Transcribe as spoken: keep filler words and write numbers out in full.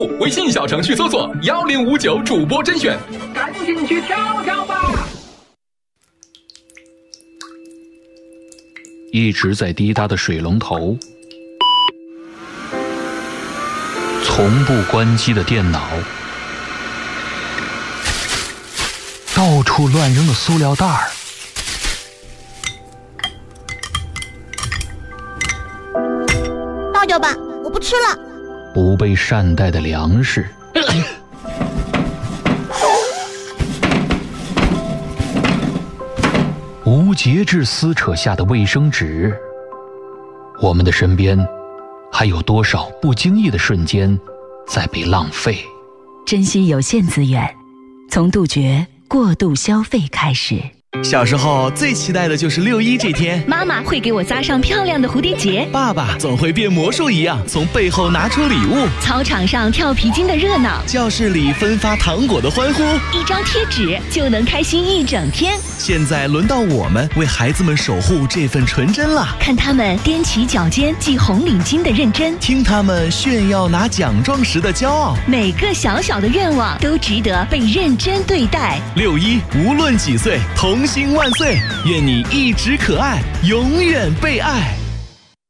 微信小程序搜索幺零五九主播甄选， 赶紧去跳跳吧！ 一直在滴答的水龙头，从不关机的电脑，到处乱扔的塑料袋儿， 倒掉吧，我不吃了。 不被善待的粮食，无节制撕扯下的卫生纸，我们的身边还有多少不经意的瞬间在被浪费？ 珍惜有限资源，从杜绝过度消费开始。 小时候最期待的就是六一这天， 妈妈会给我扎上漂亮的蝴蝶结， 爸爸总会变魔术一样从背后拿出礼物， 操场上跳皮筋的热闹， 教室里分发糖果的欢呼， 一张贴纸就能开心一整天。 现在轮到我们为孩子们守护这份纯真了， 看他们踮起脚尖系红领巾的认真， 听他们炫耀拿奖状时的骄傲， 每个小小的愿望都值得被认真对待。 六一无论几岁，童心万岁，愿你一直可爱，永远被爱。